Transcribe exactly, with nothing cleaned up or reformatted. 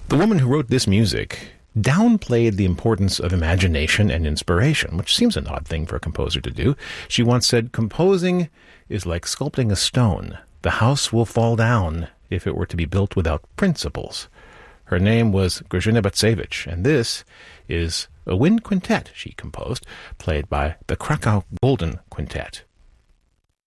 The woman who wrote this music downplayed the importance of imagination and inspiration, which seems an odd thing for a composer to do. She once said, "Composing is like sculpting a stone. The house will fall down if it were to be built without principles." Her name was Grażyna Bacewicz, and this is a wind quintet she composed, played by the Krakow Golden Quintet.